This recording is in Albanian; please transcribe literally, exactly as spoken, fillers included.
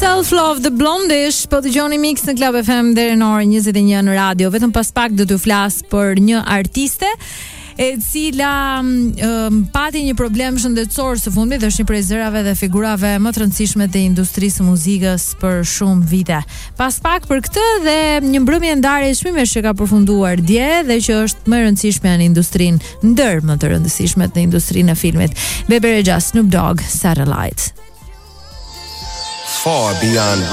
Self-Love The Blondish, po dëgjoni Mix në Club F M deri në orën njëzet e një në radio. Vetëm pas pak do t'ju flas për një artiste e cila um, pati një problem shëndetësor së fundmit, dhe është një prej zërave dhe figurave më të rëndësishme të industrisë së muzikës për shumë vite. Pas pak për këtë dhe një mbrëmje ndarje çmimesh që ka përfunduar dje dhe që është më e rëndësishme në industrinë, ndër më të rëndësishme në industrinë e filmit. Bebe Rexha, Snoop Dogg, Satellite. Far beyond